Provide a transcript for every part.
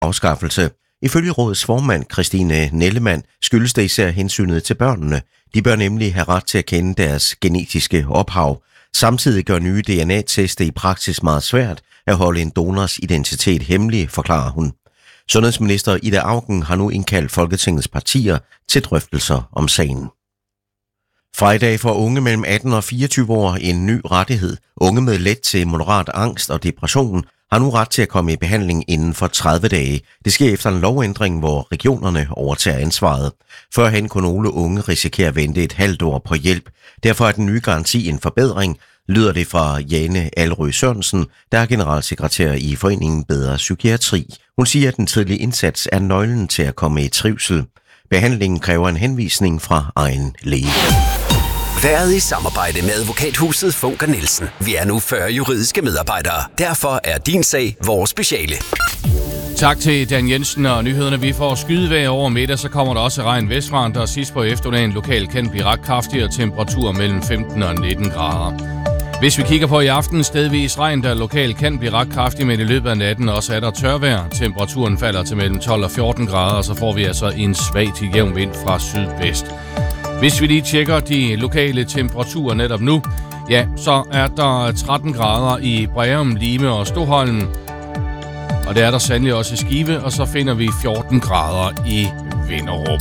afskaffelse. Ifølge rådets formand Christine Nellemann skyldes det især hensynet til børnene. De bør nemlig have ret til at kende deres genetiske ophav. Samtidig gør nye DNA-teste i praksis meget svært at holde en donors identitet hemmelig, forklarer hun. Sundhedsminister Ida Auken har nu indkaldt Folketingets partier til drøftelser om sagen. Fra i dag får unge mellem 18 og 24 år en ny rettighed. Unge med let til moderat angst og depression har nu ret til at komme i behandling inden for 30 dage. Det sker efter en lovændring, hvor regionerne overtager ansvaret. Førhen kunne nogle unge risikere at vente et halvt år på hjælp. Derfor er den nye garanti en forbedring, lyder det fra Jane Alrø Sørensen, der er generalsekretær i Foreningen Bedre Psykiatri. Hun siger, at den tidlige indsats er nøglen til at komme i trivsel. Behandlingen kræver en henvisning fra egen læge. Været i samarbejde med advokathuset Funker Nielsen. Vi er nu 40 juridiske medarbejdere. Derfor er din sag vores speciale. Tak til Dan Jensen og nyhederne. Vi får skydevejr over middag, så kommer der også regn vestfra, der sidst på eftermiddagen lokalt kan blive ret kraftig og temperatur mellem 15 og 19 grader. Hvis vi kigger på i aften, stedvis regn, der lokalt kan blive ret kraftig, men i løbet af natten også er der tørvejr. Temperaturen falder til mellem 12 og 14 grader, og så får vi altså en svag til jævn vind fra sydvest. Hvis vi lige tjekker de lokale temperaturer netop nu, ja, så er der 13 grader i Breum, Lime og Stoholm. Og det er der sandelig også i Skive, og så finder vi 14 grader i Vinderup.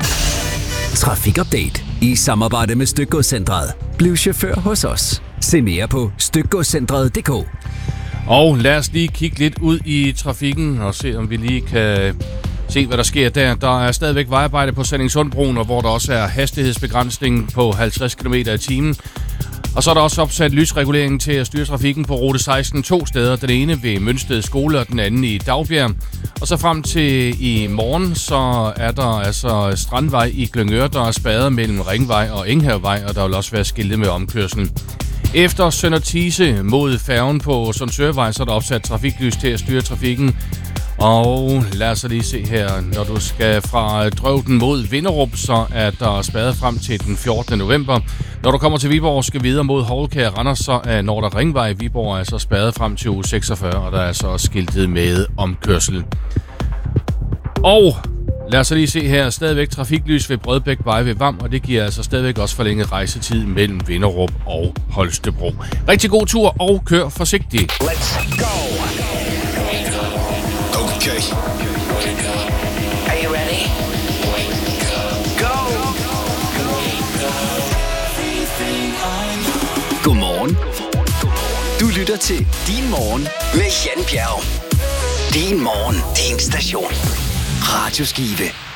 Trafikupdate i samarbejde med Stykgodscentret. Bliv chauffør hos os. Se mere på stykgodscentret.dk. Og lad os lige kigge lidt ud i trafikken og se, om vi lige kan se, hvad der sker der. Der er stadigvæk vejarbejde på Sallingsundbroen, hvor der også er hastighedsbegrænsning på 50 km i timen. Og så er der også opsat lysregulering til at styre trafikken på rute 16 to steder. Den ene ved Mønsted Skole og den anden i Dagbjerg. Og så frem til i morgen, så er der altså Strandvej i Glyngør, der er spadet mellem Ringvej og Enghavevej, og der vil også være skiltet med omkørsel. Efter Sønder Thise mod færgen på Sundsørvej, så er der opsat trafiklys til at styre trafikken. Og lad os lige se her, når du skal fra Drøvden mod Vinderup, så er der spadet frem til den 14. november. Når du kommer til Viborg og skal videre mod Houlkær Randers, så er Nordre Ringvej Viborg altså spadet frem til uge 46, og der er så skiltet med omkørsel. Og lad os lige se her, stadigvæk trafiklys ved Brødbækvej ved Vam, og det giver altså stadigvæk også forlænget rejsetid mellem Vinderup og Holstebro. Rigtig god tur og kør forsigtigt. Let's go. Okay. Are you ready? Go! Godmorgen. Du lytter til Din Morgen med Jan Bjerg. Din Morgen, din station. Radio Skive.